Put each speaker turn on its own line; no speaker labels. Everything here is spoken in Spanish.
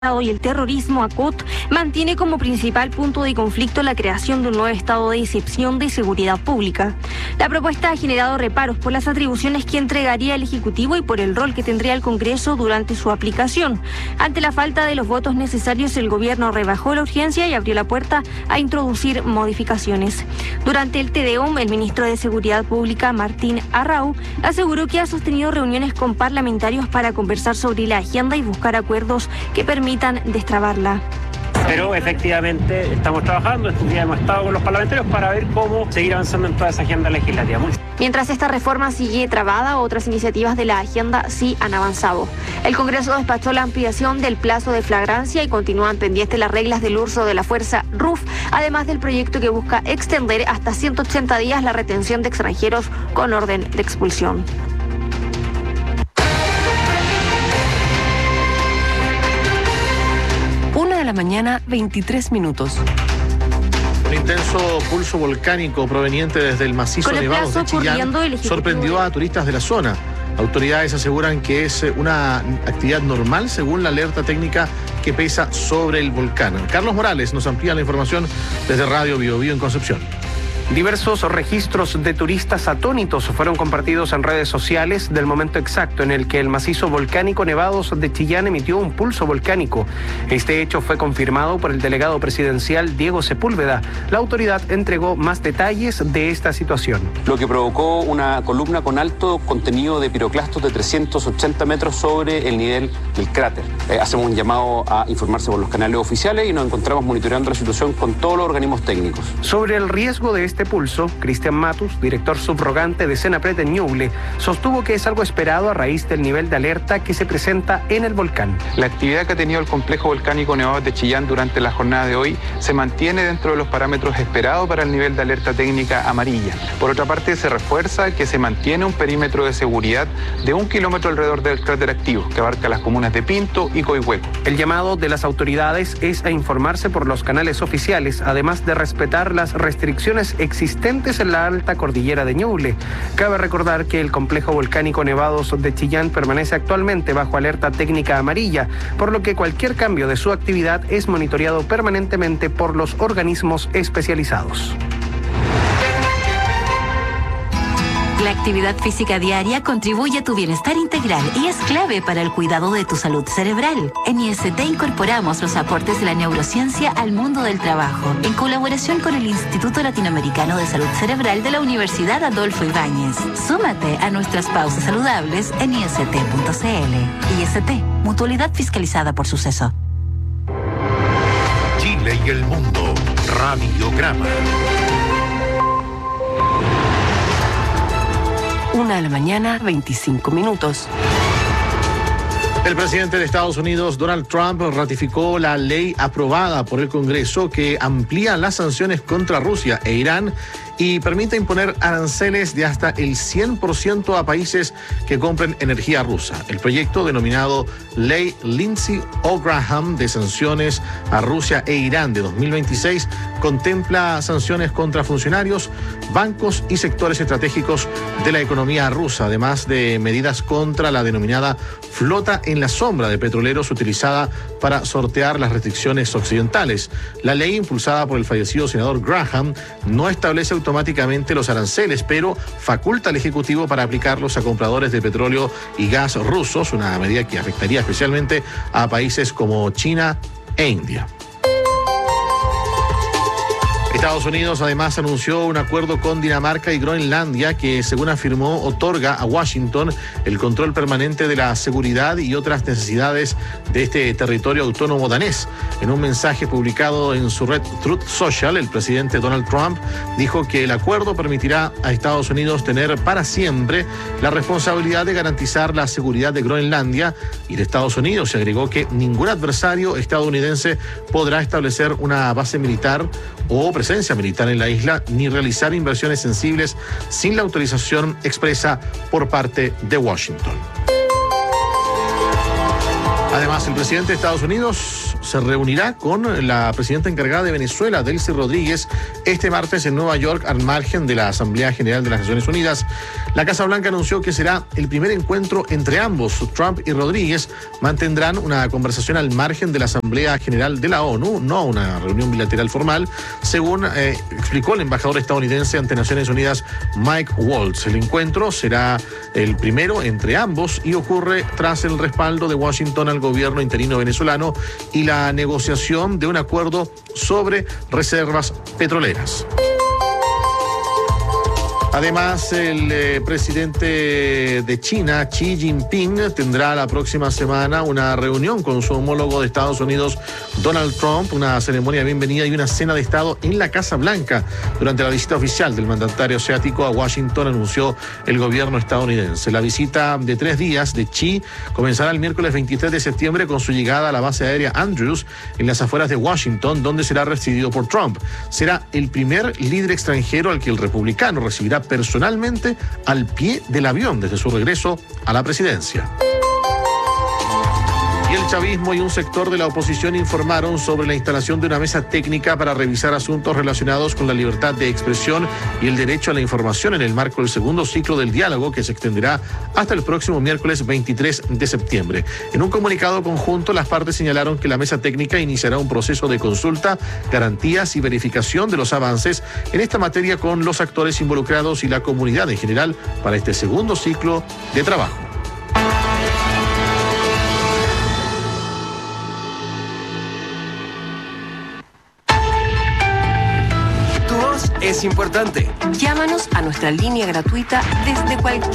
y el terrorismo, ACOT, mantiene como principal punto de conflicto la creación de un nuevo estado de excepción de seguridad pública. La propuesta ha generado reparos por las atribuciones que entregaría el Ejecutivo y por el rol que tendría el Congreso durante su aplicación. Ante la falta de los votos necesarios, el gobierno rebajó la urgencia y abrió la puerta a introducir modificaciones. Durante el TDOM, el ministro de Seguridad Pública, Martín Arrau, aseguró que ha sostenido reuniones con parlamentarios para conversar sobre la agenda y buscar acuerdos que permitan destrabarla.
Pero efectivamente estamos trabajando, estos días hemos estado con los parlamentarios para ver cómo seguir avanzando en toda esa agenda legislativa.
Mientras esta reforma sigue trabada, otras iniciativas de la agenda sí han avanzado. El Congreso despachó la ampliación del plazo de flagrancia y continúan pendientes las reglas del uso de la fuerza RUF, además del proyecto que busca extender hasta 180 días la retención de extranjeros con orden de expulsión.
Mañana, 23 minutos.
Un intenso pulso volcánico proveniente desde el macizo Nevados de Chillán sorprendió a turistas de la zona. Autoridades aseguran que es una actividad normal según la alerta técnica que pesa sobre el volcán. Carlos Morales nos amplía la información desde Radio Bio Bio en Concepción.
Diversos registros de turistas atónitos fueron compartidos en redes sociales del momento exacto en el que el macizo volcánico Nevados de Chillán emitió un pulso volcánico. Este hecho fue confirmado por el delegado presidencial Diego Sepúlveda. La autoridad entregó más detalles de esta situación.
Lo que provocó una columna con alto contenido de piroclastos de 380 metros sobre el nivel del cráter. Hacemos un llamado a informarse por los canales oficiales y nos encontramos monitoreando la situación con todos los organismos técnicos.
Sobre el riesgo de este pulso, Cristian Matus, director subrogante de Senapred en Ñuble, sostuvo que es algo esperado a raíz del nivel de alerta que se presenta en el volcán.
La actividad que ha tenido el complejo volcánico Nevados de Chillán durante la jornada de hoy se mantiene dentro de los parámetros esperados para el nivel de alerta técnica amarilla. Por otra parte, se refuerza que se mantiene un perímetro de seguridad de 1 kilómetro alrededor del cráter activo, que abarca las comunas de Pinto y Coihueco.
El llamado de las autoridades es a informarse por los canales oficiales, además de respetar las restricciones existentes en la alta cordillera de Ñuble. Cabe recordar que el complejo volcánico Nevados de Chillán permanece actualmente bajo alerta técnica amarilla, por lo que cualquier cambio de su actividad es monitoreado permanentemente por los organismos especializados.
La actividad física diaria contribuye a tu bienestar integral y es clave para el cuidado de tu salud cerebral. En IST incorporamos los aportes de la neurociencia al mundo del trabajo, en colaboración con el Instituto Latinoamericano de Salud Cerebral de la Universidad Adolfo Ibáñez. Súmate a nuestras pausas saludables en ist.cl. IST, mutualidad fiscalizada por Suceso.
Chile y el mundo, Radiograma.
1:00 a.m, 25 minutos.
El presidente de Estados Unidos, Donald Trump, ratificó la ley aprobada por el Congreso que amplía las sanciones contra Rusia e Irán y permite imponer aranceles de hasta el 100% a países que compren energía rusa. El proyecto, denominado Ley Lindsey Graham de sanciones a Rusia e Irán de 2026, contempla sanciones contra funcionarios, bancos y sectores estratégicos de la economía rusa, además de medidas contra la denominada flota en la sombra de petroleros utilizada para sortear las restricciones occidentales. La ley, impulsada por el fallecido senador Graham, no establece automáticamente los aranceles, pero faculta al Ejecutivo para aplicarlos a compradores de petróleo y gas rusos, una medida que afectaría especialmente a países como China e India. Estados Unidos además anunció un acuerdo con Dinamarca y Groenlandia que, según afirmó, otorga a Washington el control permanente de la seguridad y otras necesidades de este territorio autónomo danés. En un mensaje publicado en su red Truth Social, el presidente Donald Trump dijo que el acuerdo permitirá a Estados Unidos tener para siempre la responsabilidad de garantizar la seguridad de Groenlandia y de Estados Unidos, y agregó que ningún adversario estadounidense podrá establecer una base militar o presencia militar en la isla ni realizar inversiones sensibles sin la autorización expresa por parte de Washington. Además, el presidente de Estados Unidos se reunirá con la presidenta encargada de Venezuela, Delcy Rodríguez, este martes en Nueva York, al margen de la Asamblea General de las Naciones Unidas. La Casa Blanca anunció que será el primer encuentro entre ambos. Trump y Rodríguez mantendrán una conversación al margen de la Asamblea General de la ONU, no una reunión bilateral formal, según explicó el embajador estadounidense ante Naciones Unidas, Mike Waltz. El encuentro será el primero entre ambos y ocurre tras el respaldo de Washington al gobierno interino venezolano y la negociación de un acuerdo sobre reservas petroleras. Además, el presidente de China, Xi Jinping, tendrá la próxima semana una reunión con su homólogo de Estados Unidos, Donald Trump, una ceremonia de bienvenida y una cena de Estado en la Casa Blanca. Durante la visita oficial del mandatario asiático a Washington, anunció el gobierno estadounidense. La visita de 3 días de Xi comenzará el miércoles 23 de septiembre con su llegada a la base aérea Andrews en las afueras de Washington, donde será recibido por Trump. Será el primer líder extranjero al que el republicano recibirá personalmente al pie del avión desde su regreso a la presidencia. Y el chavismo y un sector de la oposición informaron sobre la instalación de una mesa técnica para revisar asuntos relacionados con la libertad de expresión y el derecho a la información en el marco del segundo ciclo del diálogo, que se extenderá hasta el próximo miércoles 23 de septiembre. En un comunicado conjunto, las partes señalaron que la mesa técnica iniciará un proceso de consulta, garantías y verificación de los avances en esta materia con los actores involucrados y la comunidad en general para este segundo ciclo de trabajo.
Es importante. Llámanos a nuestra línea gratuita desde cualquier